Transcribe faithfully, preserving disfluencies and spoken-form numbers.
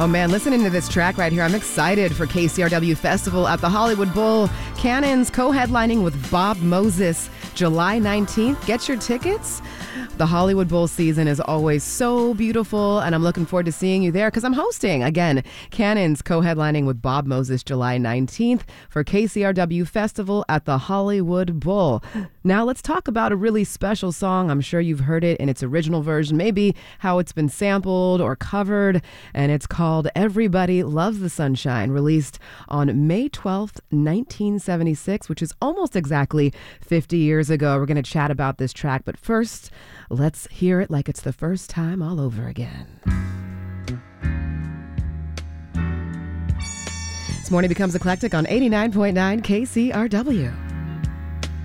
Oh man, listening to this track right here, I'm excited for K C R W Festival at the Hollywood Bowl. Cannons co-headlining with Bob Moses, July nineteenth. Get your tickets. The Hollywood Bowl season is always so beautiful, and I'm looking forward to seeing you there because I'm hosting. Again, Cannons co-headlining with Bob Moses, July nineteenth for K C R W Festival at the Hollywood Bowl. Now let's talk about a really special song. I'm sure you've heard it in its original version, maybe how it's been sampled or covered, and it's called Everybody Loves the Sunshine, released on May twelfth, nineteen seventy-six, which is almost exactly fifty years ago. We're going to chat about this track, but first, let's hear it like it's the first time all over again. This morning becomes eclectic on eighty-nine point nine K C R W.